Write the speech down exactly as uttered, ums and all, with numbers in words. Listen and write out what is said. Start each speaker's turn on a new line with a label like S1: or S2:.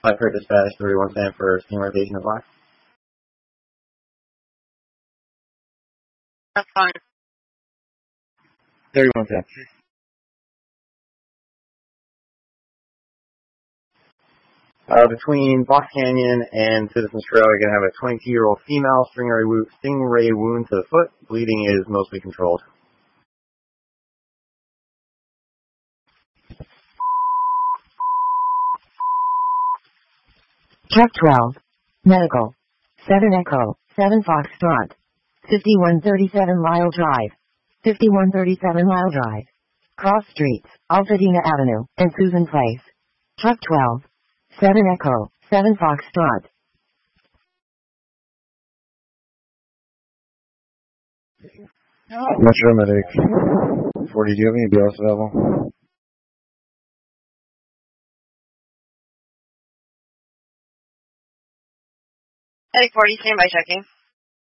S1: I've heard dispatch thirty-one Sam for steam rotation of black.
S2: That's fine.
S1: thirty-one Sam. Uh, between Fox Canyon and Citizens Trail, you're going to have a twenty-two-year-old female stingray wound, stingray wound to the foot. Bleeding is mostly controlled.
S3: Truck twelve. Medical. seven Echo. seven Foxtrot. fifty-one thirty-seven Lyle Drive. fifty-one thirty-seven Lyle Drive. Cross Streets, Altadena Avenue, and Susan Place. Truck twelve. seven Echo. seven Foxtrot.
S1: Metro Medic. forty, do you have any B L S available?
S2: Medic forty, stand by checking.